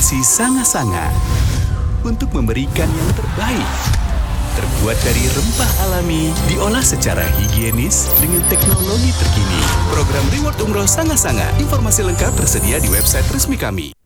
Formulasi Sanga-Sanga untuk memberikan yang terbaik. Terbuat dari rempah alami, diolah secara higienis dengan teknologi terkini. Program Reward Umroh Sanga-Sanga. Informasi lengkap tersedia di website resmi kami.